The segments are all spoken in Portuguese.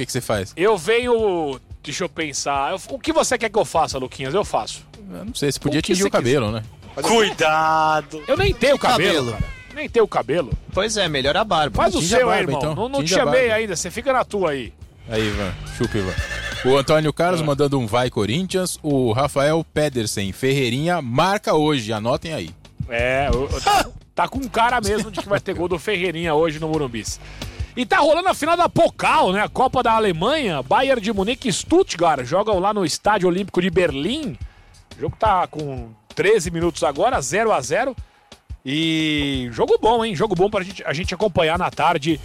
que você faz? Eu venho... Deixa eu pensar. O que você quer que eu faça, Luquinhas? Eu faço. Eu não sei, você podia tingir o cabelo, né? Cuidado! Eu nem tenho cabelo, cara. Nem tenho cabelo. Pois é, melhor a barba. Faz o Tinge a seu aí, barba, irmão. então. Não te Tinge a chamei barba. ainda, você fica na tua aí. Aí, Ivan. Chupa, Ivan. O Antônio Carlos mandando um vai Corinthians. O Rafael Pedersen, Ferreirinha, marca hoje. Anotem aí. Tá com cara mesmo de que vai ter gol do Ferreirinha hoje no Morumbi. E tá rolando a final da Pokal, né? A Copa da Alemanha, Bayern de Munique e Stuttgart jogam lá no Estádio Olímpico de Berlim. O jogo tá com 13 minutos agora, 0-0. E jogo bom, hein? Jogo bom pra a gente acompanhar na tarde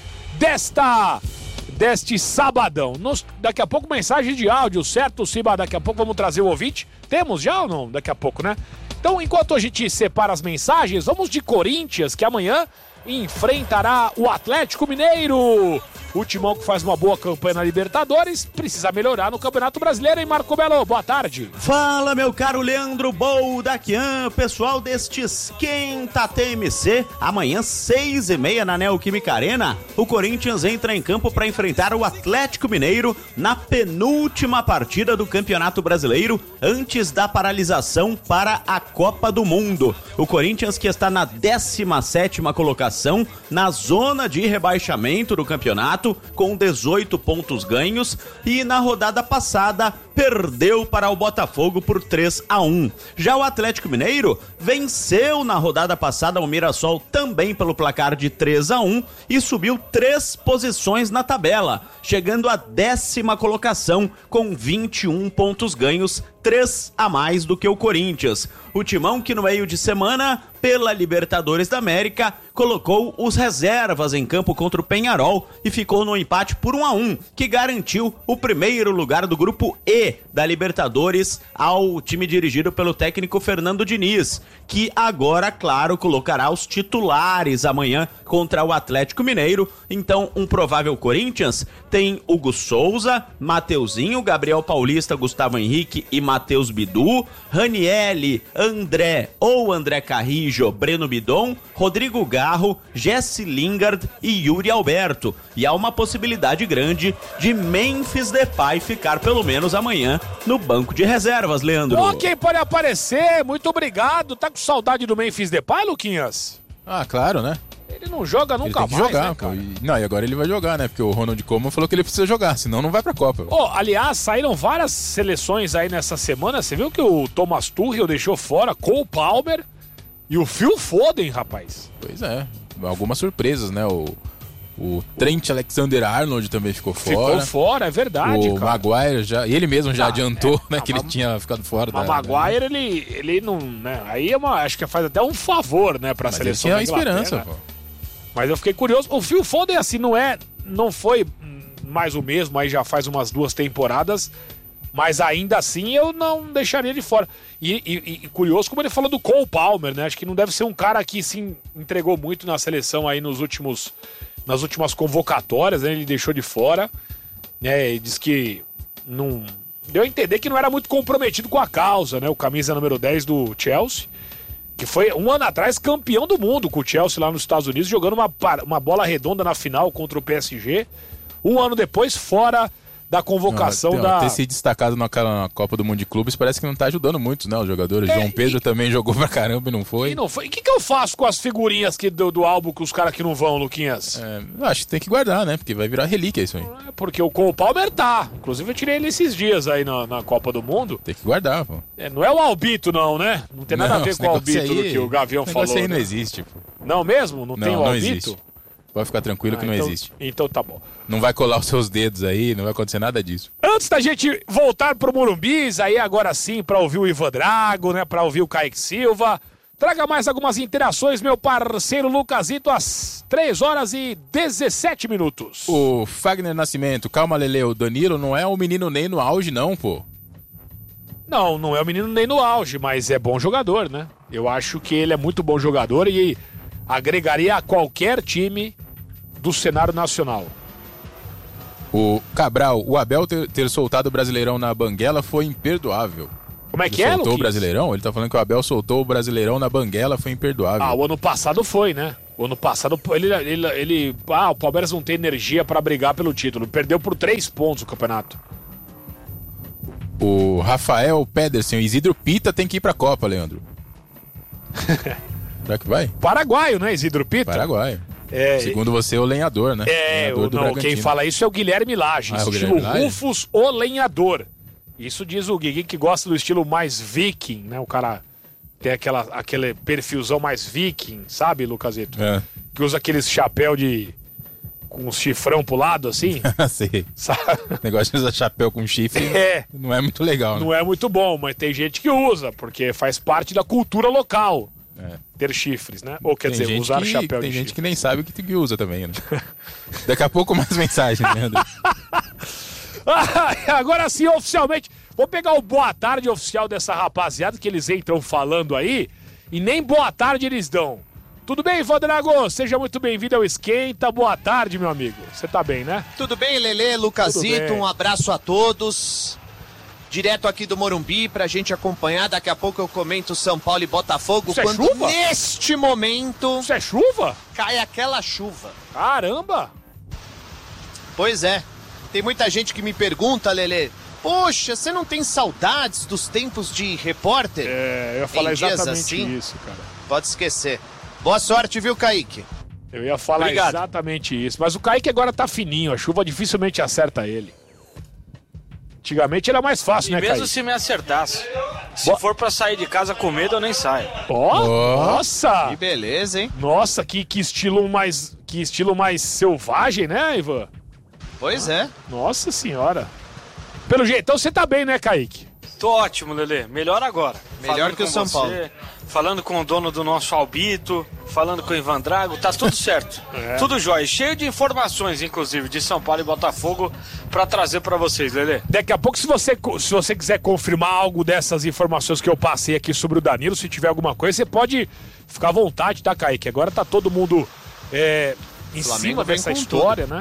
deste sabadão. Daqui a pouco mensagem de áudio, certo, Ciba? Daqui a pouco vamos trazer o ouvinte. Temos já ou não? Daqui a pouco, né? Então, enquanto a gente separa as mensagens, vamos de Corinthians, que amanhã enfrentará o Atlético Mineiro. O Timão que faz uma boa campanha na Libertadores, precisa melhorar no Campeonato Brasileiro, hein, Marco Belo? Boa tarde. Fala, meu caro Leandro Boldaquian, pessoal deste Esquenta TMC. Amanhã, 6h30 na Neoquímica Arena, o Corinthians entra em campo para enfrentar o Atlético Mineiro na penúltima partida do Campeonato Brasileiro, antes da paralisação para a Copa do Mundo. O Corinthians, que está na 17ª colocação, na zona de rebaixamento do campeonato, com 18 pontos ganhos, e na rodada passada perdeu para o Botafogo por 3-1. Já o Atlético Mineiro venceu na rodada passada o Mirassol também pelo placar de 3-1 e subiu 3 posições na tabela, chegando à 10ª colocação com 21 pontos ganhos, 3 a mais do que o Corinthians. O Timão, que no meio de semana, pela Libertadores da América, colocou os reservas em campo contra o Peñarol e ficou no empate por 1-1, que garantiu o primeiro lugar do grupo E da Libertadores ao time dirigido pelo técnico Fernando Diniz, que agora, claro, colocará os titulares amanhã contra o Atlético Mineiro. Então, um provável Corinthians tem Hugo Souza, Mateuzinho, Gabriel Paulista, Gustavo Henrique e Matheus Bidu, Ranielli, André ou André Carrijo, Breno Bidon, Rodrigo Garro, Jesse Lingard e Yuri Alberto. E há uma possibilidade grande de Memphis Depay ficar pelo menos amanhã no banco de reservas, Leandro. Ok, pode aparecer, muito obrigado. Tá com saudade do Memphis Depay, Luquinhas? Ah, claro, né? Ele não joga nunca ele tem que mais, jogar, né, cara? Não, e agora ele vai jogar, né? Porque o Ronald Koeman falou que ele precisa jogar, senão não vai pra Copa. Aliás, saíram várias seleções aí nessa semana. Você viu que o Thomas Tuchel deixou fora Cole Palmer e o Phil Foden, rapaz. Pois é, algumas surpresas, né? O Trent Alexander-Arnold também ficou fora. Ficou fora, é verdade, o cara. Maguire ele mesmo já adiantou, né? Que ele tinha ficado fora da... O Maguire, ele não... Né, aí acho que faz até um favor, né, pra seleção da Inglaterra. Mas ele tinha esperança, pô. Mas eu fiquei curioso. O Phil Foden, assim, não foi mais o mesmo, aí já faz umas 2 temporadas, mas ainda assim eu não deixaria de fora. E curioso como ele falou do Cole Palmer, né? Acho que não deve ser um cara que se entregou muito na seleção aí nas últimas convocatórias, né? Ele deixou de fora, né? E diz que não... Deu a entender que não era muito comprometido com a causa, né? O camisa número 10 do Chelsea, que foi um ano atrás campeão do mundo com o Chelsea lá nos Estados Unidos, jogando uma bola redonda na final contra o PSG. Um ano depois, fora da convocação ter se destacado na Copa do Mundo de Clubes parece que não tá ajudando muito, né, os jogadores. João Pedro também jogou pra caramba e não foi. E o que eu faço com as figurinhas do álbum com os caras que não vão, Luquinhas? Acho que tem que guardar, né, porque vai virar relíquia isso aí. Porque o Cole Palmer tá. Inclusive eu tirei ele esses dias aí na Copa do Mundo. Tem que guardar, pô. Não é o Albito não, né? Não tem nada a ver com o Albito do que o Gavião falou. Isso aí né? não existe, pô. Não mesmo? Não tem o Albito? Existe. Pode ficar tranquilo que não existe. Então tá bom. Não vai colar os seus dedos aí, não vai acontecer nada disso. Antes da gente voltar pro Morumbis, aí agora sim, pra ouvir o Ivan Drago, né, pra ouvir o Kaique Silva, traga mais algumas interações, meu parceiro Lucasito, às 3h17. O Fagner Nascimento, calma, Lele, o Danilo não é o menino nem no auge, não, pô. Não é o menino nem no auge, mas é bom jogador, né? Eu acho que ele é muito bom jogador e agregaria a qualquer time do cenário nacional. O Cabral, o Abel ter soltado o Brasileirão na Banguela foi imperdoável. Como é que soltou o Brasileirão? Ele tá falando que o Abel soltou o Brasileirão na Banguela, foi imperdoável. O ano passado foi, né? O ano passado, o Palmeiras não tem energia pra brigar pelo título. Perdeu por 3 pontos o campeonato. O Rafael Pedersen, o Isidro Pita tem que ir pra Copa, Leandro. Será que vai? Paraguaio, né, Isidro Pita? Paraguaio. Segundo você, o lenhador, né? Quem fala isso é o Guilherme Lage, estilo Rufus, o lenhador. Isso diz o Guigui, que gosta do estilo mais viking, né? O cara tem aquele perfilzão mais viking, sabe, Lucasito? Que usa aqueles chapéu com um chifrão pro lado, assim. Sei. Sabe? O negócio de usar chapéu com chifre não é muito legal, né? Não é muito bom, mas tem gente que usa, porque faz parte da cultura local. Ter chifres, né? Ou quer dizer, usar chapéu de chifre. Tem gente que nem sabe o que usa também, né? Daqui a pouco mais mensagem, Leandro. Agora sim, oficialmente, vou pegar o boa tarde oficial dessa rapaziada que eles entram falando aí e nem boa tarde eles dão. Tudo bem, Vandrago? Seja muito bem-vindo ao Esquenta. Boa tarde, meu amigo. Você tá bem, né? Tudo bem, Lelê, Lucasito, um abraço a todos. Direto aqui do Morumbi pra gente acompanhar. Daqui a pouco eu comento São Paulo e Botafogo. Isso quando chuva? Neste momento... Isso é chuva? Cai aquela chuva. Caramba! Pois é. Tem muita gente que me pergunta, Lelê, poxa, você não tem saudades dos tempos de repórter? Eu ia falar exatamente assim? Isso, cara. Pode esquecer. Boa sorte, viu, Kaique? Eu ia falar exatamente isso. Mas o Kaique agora tá fininho, a chuva dificilmente acerta ele. Antigamente era mais fácil, né, Kaique? Kaique? Mesmo se me acertasse. Se for pra sair de casa com medo, eu nem saio. Nossa! Que beleza, hein? Nossa, que estilo mais selvagem, né, Ivan? Pois é. Nossa senhora. Pelo jeito, então você tá bem, né, Kaique? Tô ótimo, Lelê. Melhor agora. Melhor que o São Paulo. Falando com o dono do nosso Albito, falando com o Ivan Drago, tá tudo certo. Tudo jóia. Cheio de informações, inclusive, de São Paulo e Botafogo pra trazer pra vocês, Lelê. Daqui a pouco, se você quiser confirmar algo dessas informações que eu passei aqui sobre o Danilo, se tiver alguma coisa, você pode ficar à vontade, tá, Kaique? Agora tá todo mundo em cima dessa história, né?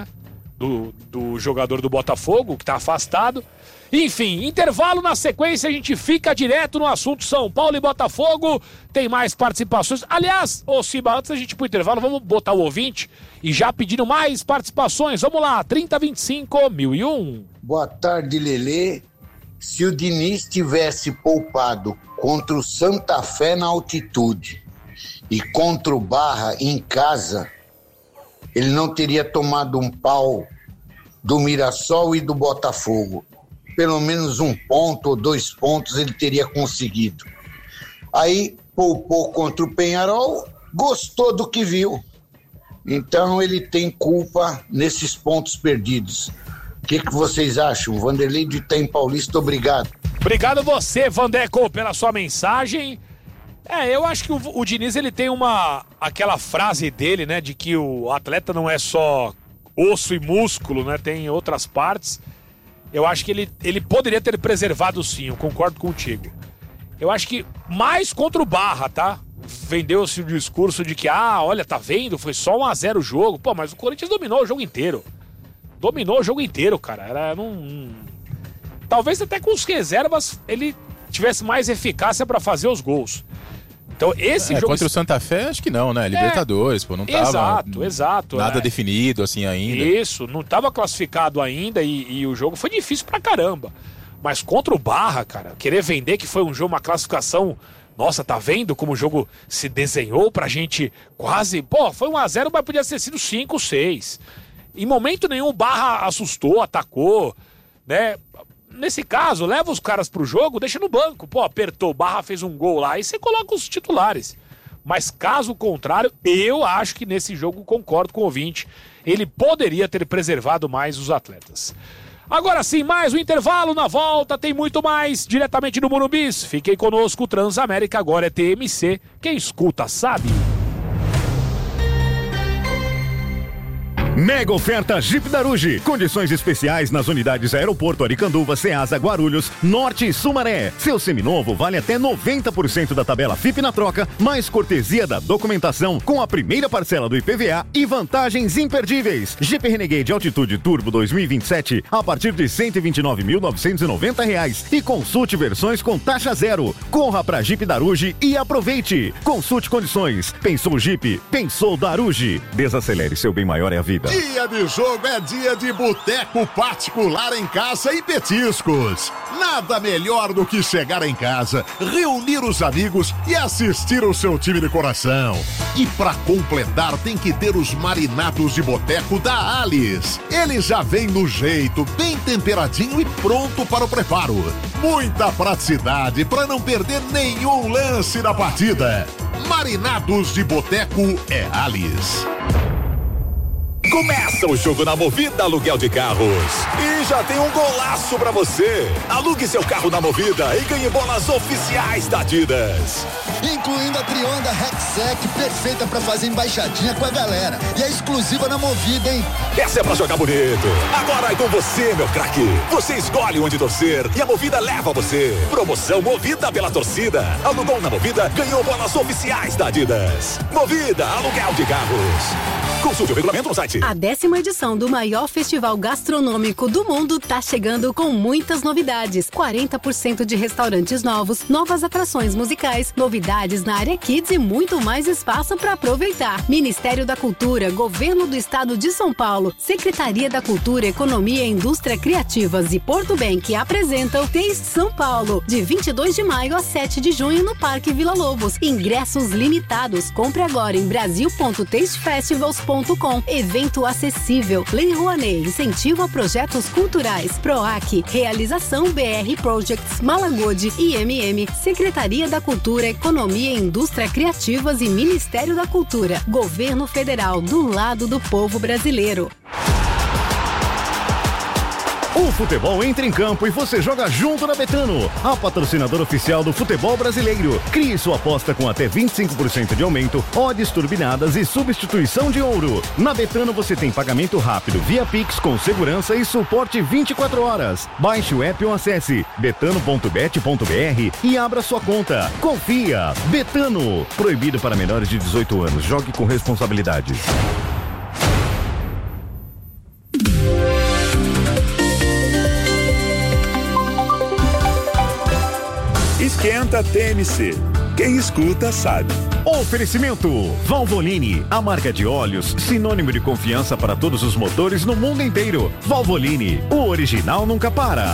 Do jogador do Botafogo, que tá afastado. Enfim, intervalo. Na sequência a gente fica direto no assunto São Paulo e Botafogo. Tem mais participações. Aliás, Ciba, antes da gente ir pro intervalo, vamos botar o ouvinte e já pedindo mais participações. Vamos lá, 3025-1001. Boa tarde, Lelê. Se o Diniz tivesse poupado contra o Santa Fé na altitude e contra o Barra em casa, ele não teria tomado um pau do Mirassol e do Botafogo. Pelo menos 1 ponto ou 2 pontos ele teria conseguido. Aí poupou contra o Peñarol, gostou do que viu. Então ele tem culpa nesses pontos perdidos. O que vocês acham? Vanderlei de Itaim Paulista, obrigado. Obrigado você, Vandeco, pela sua mensagem. Eu acho que o Diniz, ele tem aquela frase dele, né, de que o atleta não é só osso e músculo, né, tem outras partes. Eu acho que ele poderia ter preservado sim, eu concordo contigo. Eu acho que mais contra o Barra, tá? Vendeu-se o discurso de que, olha, tá vendo? Foi só 1-0 o jogo. Pô, mas o Corinthians dominou o jogo inteiro. Dominou o jogo inteiro, cara. Talvez até com os reservas ele tivesse mais eficácia pra fazer os gols. Então esse jogo... Contra o Santa Fé, acho que não, né? Libertadores, pô, não tava... Exato. Nada definido, assim, ainda. Isso, não tava classificado ainda e o jogo foi difícil pra caramba. Mas contra o Barra, cara, querer vender que foi um jogo, uma classificação... Nossa, tá vendo como o jogo se desenhou pra gente quase... Pô, foi 1-0, mas podia ter sido 5, 6. Em momento nenhum o Barra assustou, atacou, né? Nesse caso, leva os caras pro jogo, deixa no banco. Pô, apertou, Barra fez um gol lá, e você coloca os titulares. Mas caso contrário, eu acho que nesse jogo, concordo com o ouvinte, ele poderia ter preservado mais os atletas. Agora sim, mais um intervalo, na volta tem muito mais, diretamente do Morumbi. Fiquem conosco, Transamérica agora é TMC, quem escuta sabe. Mega oferta Jeep Daruge. Condições especiais nas unidades Aeroporto Aricanduva, Ceasa, Guarulhos, Norte e Sumaré. Seu seminovo vale até 90% da tabela FIP na troca, mais cortesia da documentação com a primeira parcela do IPVA e vantagens imperdíveis. Jeep Renegade Altitude Turbo 2027 a partir de R$ 129.990 e consulte versões com taxa zero. Corra pra Jeep Daruge e aproveite. Consulte condições. Pensou Jeep? Pensou Daruge. Desacelere, seu bem maior é a vida. Dia de jogo é dia de boteco particular em casa e petiscos. Nada melhor do que chegar em casa, reunir os amigos e assistir o seu time de coração. E pra completar tem que ter os marinados de boteco da Alice. Ele já vem no jeito, bem temperadinho e pronto para o preparo. Muita praticidade para não perder nenhum lance da partida. Marinados de boteco é Alice. Começa o jogo na Movida Aluguel de Carros. E já tem um golaço pra você. Alugue seu carro na Movida e ganhe bolas oficiais da Adidas. Incluindo a Trionda Rexec, perfeita pra fazer embaixadinha com a galera. E é exclusiva na Movida, hein? Essa é pra jogar bonito. Agora é com você, meu craque. Você escolhe onde torcer e a Movida leva você. Promoção Movida pela torcida. Alugou na Movida, ganhou bolas oficiais da Adidas. Movida Aluguel de Carros. Consulte o regulamento no site. A 10ª edição do maior festival gastronômico do mundo tá chegando com muitas novidades. 40% de restaurantes novos, novas atrações musicais, novidades na área Kids e muito mais espaço para aproveitar. Ministério da Cultura, Governo do Estado de São Paulo, Secretaria da Cultura, Economia e Indústria Criativas e Porto Bank apresentam Taste São Paulo, de 22 de maio a 7 de junho no Parque Vila Lobos. Ingressos limitados. Compre agora em brasil.tastefestivals.com. Evento acessível. Lei Rouanet, incentivo a projetos culturais. PROAC, realização BR Projects, Malagode, IMM, Secretaria da Cultura, Economia e Indústria Criativas e Ministério da Cultura. Governo Federal, do lado do povo brasileiro. O futebol entra em campo e você joga junto na Betano, a patrocinadora oficial do futebol brasileiro. Crie sua aposta com até 25% de aumento, odds turbinadas e substituição de ouro. Na Betano você tem pagamento rápido via Pix com segurança e suporte 24 horas. Baixe o app ou acesse betano.bet.br e abra sua conta. Confia! Betano. Proibido para menores de 18 anos. Jogue com responsabilidade. Esquenta TMC. Quem escuta sabe. Oferecimento Valvoline, a marca de óleos sinônimo de confiança para todos os motores no mundo inteiro. Valvoline, o original nunca para.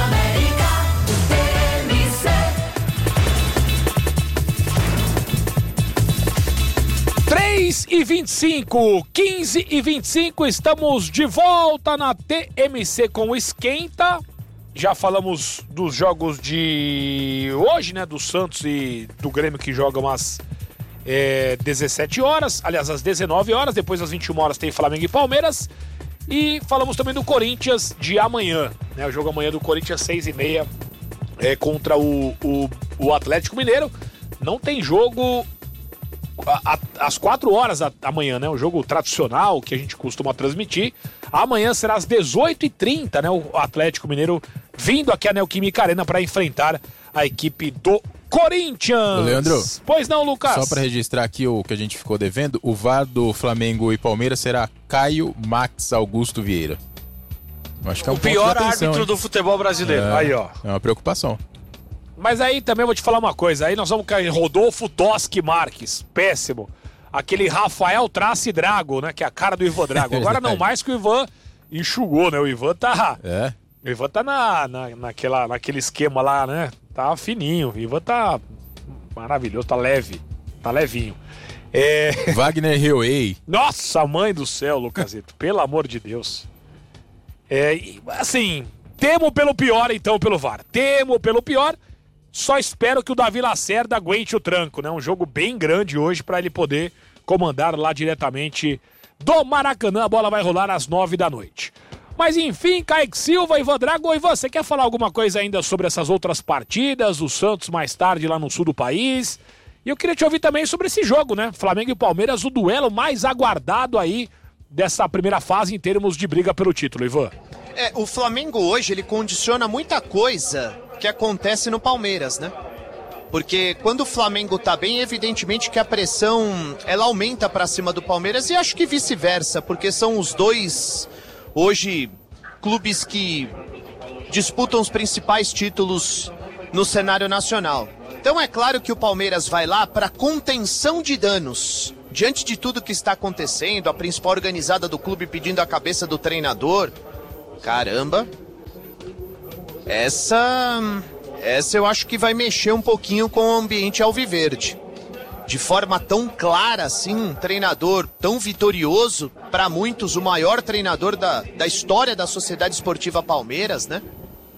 3h25, 15h25, estamos de volta na TMC com o Esquenta. Já falamos dos jogos de hoje, né? Do Santos e do Grêmio que jogam às 17 horas. Aliás, às 19 horas. Depois às 21 horas tem Flamengo e Palmeiras. E falamos também do Corinthians de amanhã, né? O jogo amanhã do Corinthians 6h30 contra o Atlético Mineiro. Não tem jogo às 4 horas da manhã, né? O jogo tradicional que a gente costuma transmitir. Amanhã será às 18h30, né? O Atlético Mineiro vindo aqui à Neoquímica Arena para enfrentar a equipe do Corinthians. Ô, Leandro. Pois não, Lucas? Só para registrar aqui o que a gente ficou devendo, o VAR do Flamengo e Palmeiras será Caio Max Augusto Vieira. Acho que é um o pior ponto de atenção, árbitro do futebol brasileiro. Aí, ó. É uma preocupação. Mas aí também vou te falar uma coisa. Aí nós vamos cair Rodolfo Toschi Marques. Péssimo. Aquele Rafael Trace Drago, né? Que é a cara do Ivan Drago. Agora não mais que o Ivan enxugou, né? O Ivan tá... O Ivan tá naquele esquema lá, né? Tá fininho. O Ivan tá maravilhoso, tá leve. Tá levinho. Wagner Heuei. Nossa, mãe do céu, Lucasito. Pelo amor de Deus. Assim, temo pelo pior, então, pelo VAR. Temo pelo pior. Só espero que o Davi Lacerda aguente o tranco, né? Um jogo bem grande hoje para ele poder comandar lá diretamente do Maracanã. A bola vai rolar às 9 da noite. Mas enfim, Kaique Silva, Ivan Drago, e você quer falar alguma coisa ainda sobre essas outras partidas? O Santos mais tarde lá no sul do país. E eu queria te ouvir também sobre esse jogo, né? Flamengo e Palmeiras, o duelo mais aguardado aí dessa primeira fase em termos de briga pelo título, Ivan? O Flamengo hoje, ele condiciona muita coisa que acontece no Palmeiras, né? Porque quando o Flamengo tá bem, evidentemente que a pressão, ela aumenta pra cima do Palmeiras, e acho que vice-versa, porque são os dois, hoje, clubes que disputam os principais títulos no cenário nacional. Então é claro que o Palmeiras vai lá para contenção de danos. Diante de tudo que está acontecendo, a principal organizada do clube pedindo a cabeça do treinador. Caramba. Essa eu acho que vai mexer um pouquinho com o ambiente alviverde. De forma tão clara assim, um treinador tão vitorioso, para muitos o maior treinador da história da Sociedade Esportiva Palmeiras, né?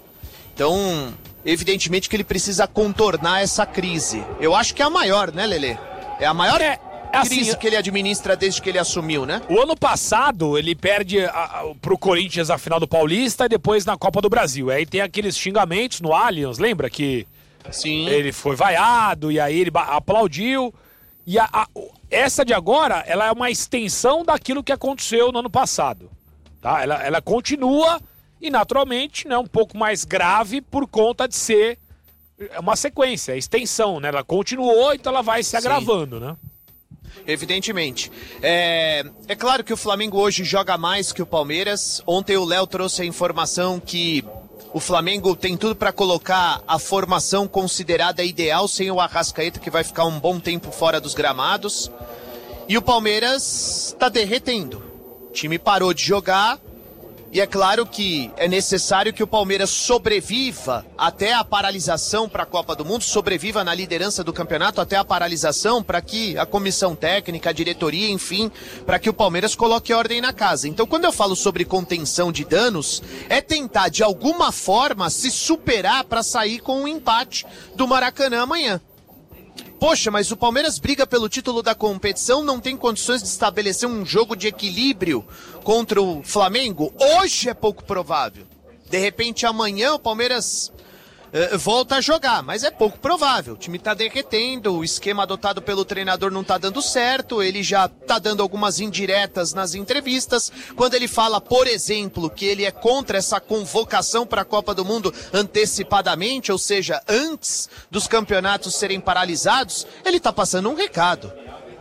Então, evidentemente que ele precisa contornar essa crise. Eu acho que é a maior, né, Lelê? É a maior crise que ele administra desde que ele assumiu, né? O ano passado, ele perde pro Corinthians a final do Paulista e depois na Copa do Brasil. Aí tem aqueles xingamentos no Allianz, lembra? Que sim, ele foi vaiado e aí ele aplaudiu. E essa de agora, ela é uma extensão daquilo que aconteceu no ano passado. Tá? Ela continua e, naturalmente, né, um pouco mais grave por conta de ser uma sequência, extensão, né? Ela continuou, então ela vai se agravando, né? Evidentemente. É claro que o Flamengo hoje joga mais que o Palmeiras. Ontem o Léo trouxe a informação que o Flamengo tem tudo para colocar a formação considerada ideal sem o Arrascaeta, que vai ficar um bom tempo fora dos gramados. E o Palmeiras está derretendo. O time parou de jogar. E é claro que é necessário que o Palmeiras sobreviva até a paralisação para a Copa do Mundo, sobreviva na liderança do campeonato até a paralisação, para que a comissão técnica, a diretoria, enfim, para que o Palmeiras coloque ordem na casa. Então, quando eu falo sobre contenção de danos, é tentar de alguma forma se superar para sair com um empate do Maracanã amanhã. Poxa, mas o Palmeiras briga pelo título da competição, não tem condições de estabelecer um jogo de equilíbrio contra o Flamengo? Hoje é pouco provável. De repente, amanhã o Palmeiras volta a jogar, mas é pouco provável. O time está derretendo, o esquema adotado pelo treinador não está dando certo, ele já está dando algumas indiretas nas entrevistas. Quando ele fala, por exemplo, que ele é contra essa convocação para a Copa do Mundo antecipadamente, ou seja, antes dos campeonatos serem paralisados, ele está passando um recado.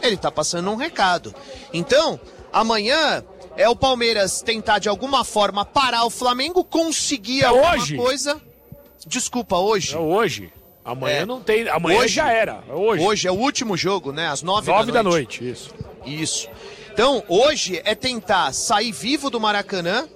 Então, amanhã é o Palmeiras tentar de alguma forma parar o Flamengo, conseguir alguma coisa. Desculpa, hoje? É hoje. Amanhã não tem. Amanhã hoje, já era. É hoje. Hoje é o último jogo, né? Às 9 da noite. Isso. Então, hoje é tentar sair vivo do Maracanã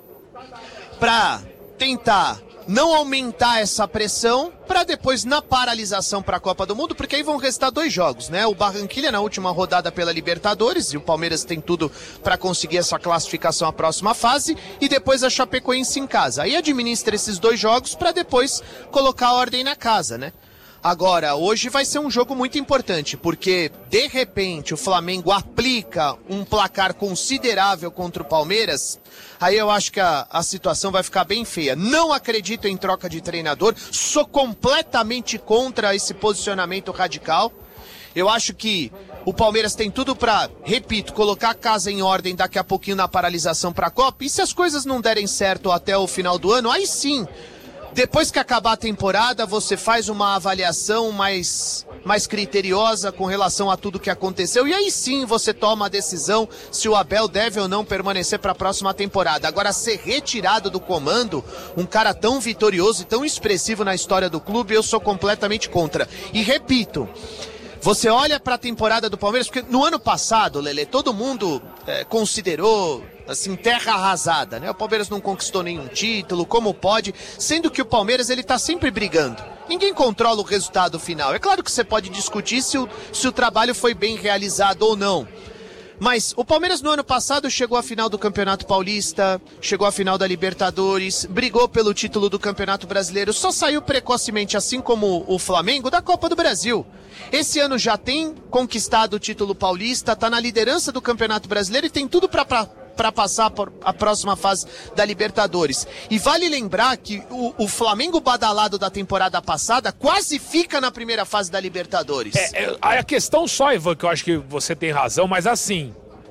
pra tentar não aumentar essa pressão para depois na paralisação para a Copa do Mundo, porque aí vão restar 2 jogos, né? O Barranquilla na última rodada pela Libertadores, e o Palmeiras tem tudo para conseguir essa classificação à próxima fase, e depois a Chapecoense em casa. Aí administra esses 2 jogos para depois colocar a ordem na casa, né? Agora, hoje vai ser um jogo muito importante, porque, de repente, o Flamengo aplica um placar considerável contra o Palmeiras, aí eu acho que a situação vai ficar bem feia. Não acredito em troca de treinador, sou completamente contra esse posicionamento radical. Eu acho que o Palmeiras tem tudo para, repito, colocar a casa em ordem daqui a pouquinho na paralisação para a Copa, e se as coisas não derem certo até o final do ano, aí sim, depois que acabar a temporada, você faz uma avaliação mais criteriosa com relação a tudo que aconteceu. E aí sim você toma a decisão se o Abel deve ou não permanecer para a próxima temporada. Agora, ser retirado do comando, um cara tão vitorioso e tão expressivo na história do clube, eu sou completamente contra. E repito, você olha para a temporada do Palmeiras, porque no ano passado, Lelê, todo mundo considerou assim, terra arrasada, né? O Palmeiras não conquistou nenhum título, como pode, sendo que o Palmeiras, ele tá sempre brigando. Ninguém controla o resultado final. É claro que você pode discutir se o trabalho foi bem realizado ou não. Mas o Palmeiras no ano passado chegou à final do Campeonato Paulista, chegou à final da Libertadores, brigou pelo título do Campeonato Brasileiro, só saiu precocemente, assim como o Flamengo, da Copa do Brasil. Esse ano já tem conquistado o título paulista, tá na liderança do Campeonato Brasileiro e tem tudo para passar por a próxima fase da Libertadores. E vale lembrar que o Flamengo badalado da temporada passada quase fica na primeira fase da Libertadores. A questão só, Ivan, que eu acho que você tem razão, mas assim,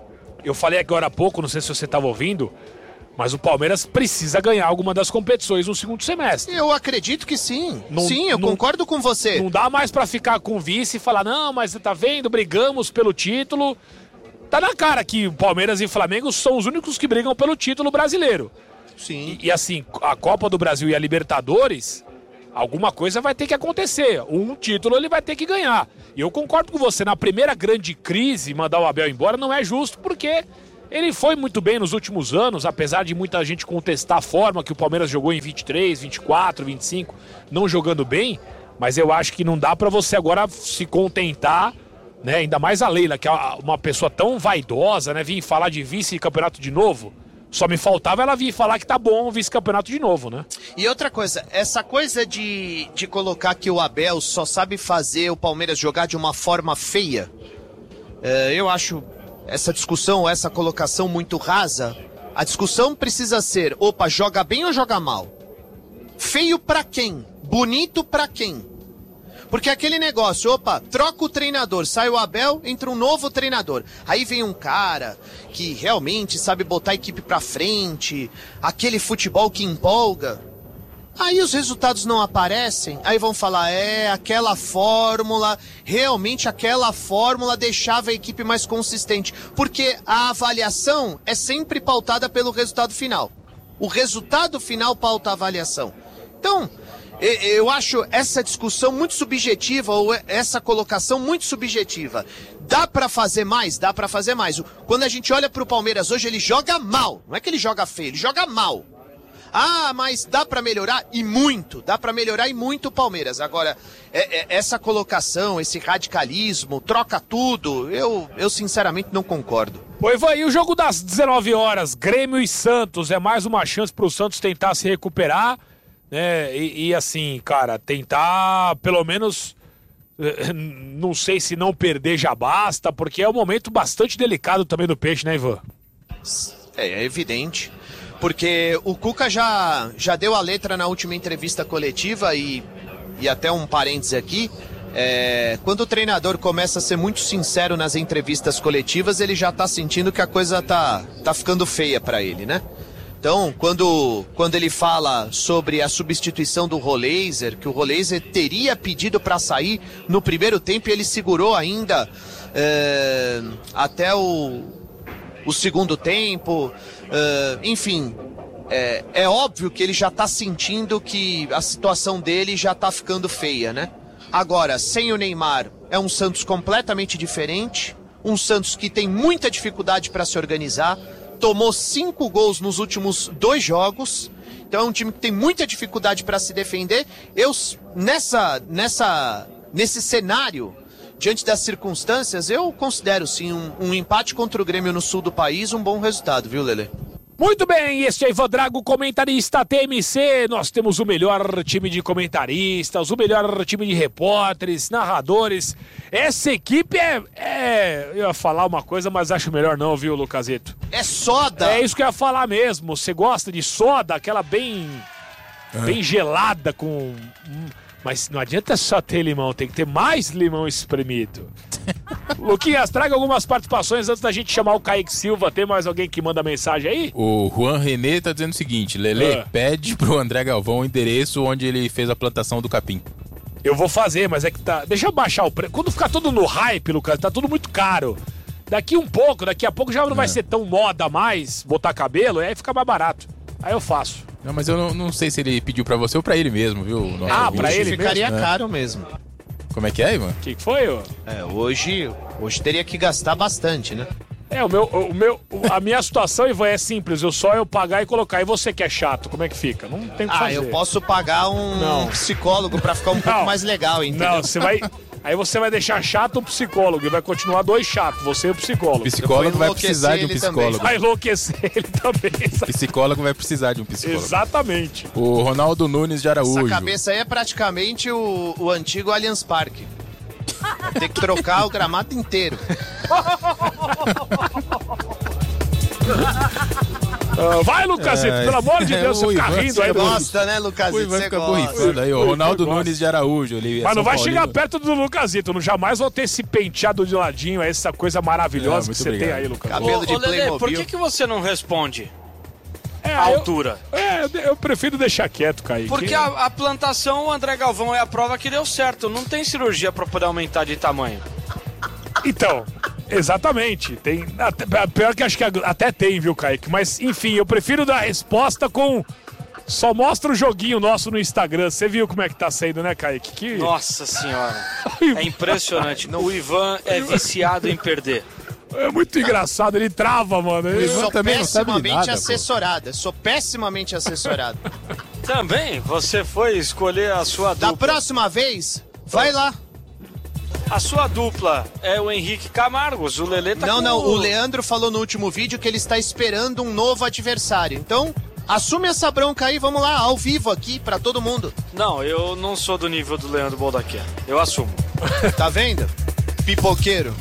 eu falei agora há pouco, não sei se você estava ouvindo, mas o Palmeiras precisa ganhar alguma das competições no segundo semestre. Eu acredito que sim. Eu concordo com você. Não dá mais pra ficar com vice e falar, não, mas você tá vendo, brigamos pelo título. Tá na cara que o Palmeiras e o Flamengo são os únicos que brigam pelo título brasileiro. Sim. E assim, a Copa do Brasil e a Libertadores, alguma coisa vai ter que acontecer. Um título ele vai ter que ganhar. E eu concordo com você, na primeira grande crise, mandar o Abel embora não é justo, porque ele foi muito bem nos últimos anos, apesar de muita gente contestar a forma que o Palmeiras jogou em 23, 24, 25, não jogando bem, mas eu acho que não dá pra você agora se contentar, né? Ainda mais a Leila, que é uma pessoa tão vaidosa, né? Vir falar de vice-campeonato de novo. Só me faltava ela vir falar que tá bom o vice-campeonato de novo, né? E outra coisa, essa coisa de colocar que o Abel só sabe fazer o Palmeiras jogar de uma forma feia, eu acho essa discussão, essa colocação muito rasa. A discussão precisa ser, opa, joga bem ou joga mal? Feio pra quem? Bonito pra quem? Porque aquele negócio, opa, troca o treinador, sai o Abel, entra um novo treinador. Aí vem um cara que realmente sabe botar a equipe pra frente, aquele futebol que empolga. Aí os resultados não aparecem, aí vão falar, aquela fórmula, realmente aquela fórmula deixava a equipe mais consistente. Porque a avaliação é sempre pautada pelo resultado final. O resultado final pauta a avaliação. Então, eu acho essa discussão muito subjetiva, ou essa colocação muito subjetiva. Dá pra fazer mais? Dá pra fazer mais. Quando a gente olha pro Palmeiras hoje, ele joga mal. Não é que ele joga feio, ele joga mal. Ah, mas dá pra melhorar? E muito. Dá pra melhorar e muito o Palmeiras. Agora, essa colocação, esse radicalismo, troca tudo, eu sinceramente não concordo. Oi, Ivan, e o jogo das 19 horas, Grêmio e Santos, é mais uma chance pro Santos tentar se recuperar, né? E assim, cara, tentar pelo menos, não sei se não perder já basta, porque é um momento bastante delicado também do Peixe, né, Ivan? É evidente. Porque o Cuca já deu a letra na última entrevista coletiva e até um parêntese aqui, quando o treinador começa a ser muito sincero nas entrevistas coletivas, ele já tá sentindo que a coisa tá ficando feia pra ele, né? Então, quando ele fala sobre a substituição do Roleiser, que o Roleiser teria pedido para sair no primeiro tempo e ele segurou ainda até o segundo tempo, enfim, é óbvio que ele já está sentindo que a situação dele já está ficando feia, né? Agora, sem o Neymar, é um Santos completamente diferente, um Santos que tem muita dificuldade para se organizar, tomou 5 gols nos últimos 2 jogos, então é um time que tem muita dificuldade para se defender. Nesse cenário, diante das circunstâncias, eu considero sim um empate contra o Grêmio no sul do país um bom resultado, viu, Lelê? Muito bem, este é Ivan Drago, comentarista TMC. Nós temos o melhor time de comentaristas, o melhor time de repórteres, narradores. Essa equipe eu ia falar uma coisa, mas acho melhor não, viu, Lucasito? É soda! É isso que eu ia falar mesmo. Você gosta de soda, aquela bem gelada com... Mas não adianta só ter limão, tem que ter mais limão espremido. Luquinhas, traga algumas participações antes da gente chamar o Kaique Silva. Tem mais alguém que manda mensagem aí? O Juan René tá dizendo o seguinte: Lelê, pede pro André Galvão o endereço onde ele fez a plantação do capim. Eu vou fazer, mas é que tá... Deixa eu baixar o preço. Quando ficar tudo no hype, Lucas, tá tudo muito caro. Daqui a pouco já não vai ser tão moda mais botar cabelo, aí fica mais barato. Aí eu faço. Não, mas eu não sei se ele pediu pra você ou pra ele mesmo, viu? Pra ele ficaria caro mesmo. Como é que é, Ivan? O que foi, ô? Hoje teria que gastar bastante, né? A minha situação, Ivan, é simples. Eu pagar e colocar. E você que é chato, como é que fica? Não tem o que fazer. Eu posso pagar um psicólogo pra ficar um pouco mais legal, entendeu? Não, aí você vai deixar chato o psicólogo e vai continuar 2 chatos, você e o psicólogo. O psicólogo vai precisar de um psicólogo. Vai enlouquecer ele também. O psicólogo vai precisar de um psicólogo. Exatamente. O Ronaldo Nunes de Araújo. Essa cabeça aí é praticamente o antigo Allianz Parque. Vai ter que trocar o gramado inteiro. Vai, Lucasito, pelo amor de Deus, você fica rindo aí. Gosta, né, Lucasito? Você fica borrifando aí. O Ronaldo Nunes de Araújo. Mas não vai chegar perto do Lucasito. Não jamais vou ter esse penteado de ladinho, essa coisa maravilhosa que você tem aí, Lucasito. Cabelo de Playmobil. Por que você não responde? A altura. Eu prefiro deixar quieto, Kaique. Porque a plantação, o André Galvão é a prova que deu certo. Não tem cirurgia pra poder aumentar de tamanho. Então, exatamente. Tem, pior que acho que até tem, viu, Kaique? Mas, enfim, eu prefiro dar resposta com... Só mostra o joguinho nosso no Instagram. Você viu como é que tá saindo, né, Kaique? Nossa senhora. É impressionante. O Ivan é viciado em perder. É muito engraçado, ele trava, mano. Sou pessimamente assessorado. Sou pessimamente assessorado. Também? Você foi escolher a sua dupla. Da próxima vez, vai lá. A sua dupla é o Henrique Camargos, o Lelê tá Não, o Leandro falou no último vídeo que ele está esperando um novo adversário. Então, assume essa bronca aí, vamos lá, ao vivo aqui, pra todo mundo. Não, eu não sou do nível do Leandro Boldaquia. Eu assumo. Tá vendo? Pipoqueiro.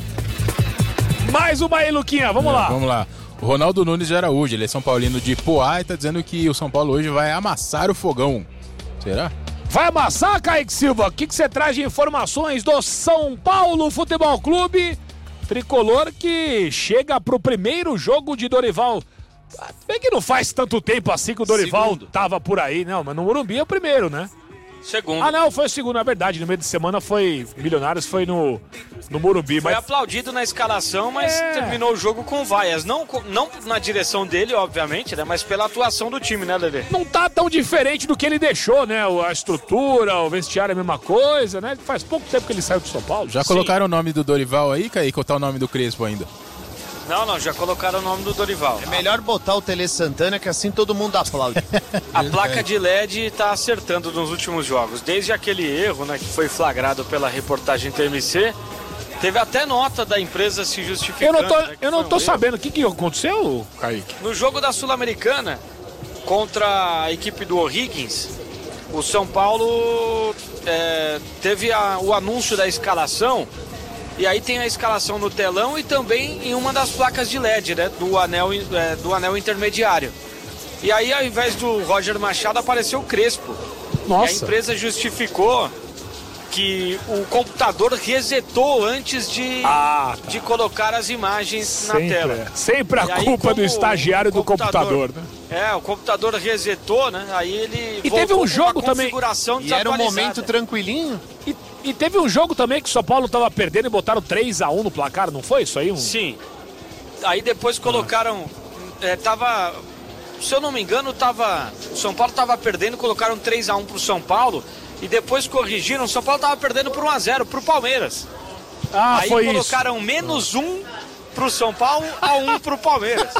Mais uma aí, Luquinha, vamos lá. Vamos lá. O Ronaldo Nunes de Araújo, ele é São Paulino de Poá e tá dizendo que o São Paulo hoje vai amassar o Fogão. Será? Vai amassar, Kaique Silva? O que você traz de informações do São Paulo Futebol Clube? Tricolor que chega pro primeiro jogo de Dorival. Bem que não faz tanto tempo assim que o Dorival tava por aí, não, mas no Morumbi é o primeiro, né? Segundo. Ah, não, foi o segundo, na verdade. No meio de semana foi Milionários, foi no Morumbi. Foi aplaudido na escalação, mas terminou o jogo com vaias. Não na direção dele, obviamente, né? Mas pela atuação do time, né, Lelê? Não tá tão diferente do que ele deixou, né? A estrutura, o vestiário é a mesma coisa, né? Faz pouco tempo que ele saiu do São Paulo. Já colocaram o nome do Dorival aí, Kaique, ou tá o nome do Crespo ainda? Não, já colocaram o nome do Dorival. É melhor botar o Tele Santana, que assim todo mundo aplaude. A placa de LED tá acertando nos últimos jogos. Desde aquele erro, né, que foi flagrado pela reportagem TMC, teve até nota da empresa se justificando. Eu não tô sabendo. O que aconteceu, Kaique? No jogo da Sul-Americana, contra a equipe do O'Higgins, o São Paulo teve o anúncio da escalação. E aí tem a escalação no telão e também em uma das placas de LED, né? Do anel intermediário. E aí, ao invés do Roger Machado, apareceu o Crespo. Nossa. E a empresa justificou que o computador resetou antes de colocar as imagens na tela. Sempre a culpa do estagiário do computador, né? O computador resetou, né? Aí ele teve um jogo também. E era um momento tranquilinho. E teve um jogo também que o São Paulo tava perdendo e botaram 3-1 no placar, não foi isso aí? Sim. Aí depois colocaram... se eu não me engano, o São Paulo tava perdendo, colocaram 3-1 pro São Paulo e depois corrigiram. O São Paulo tava perdendo por 1-0 pro Palmeiras. Aí foi colocaram -1 pro São Paulo a 1 pro Palmeiras.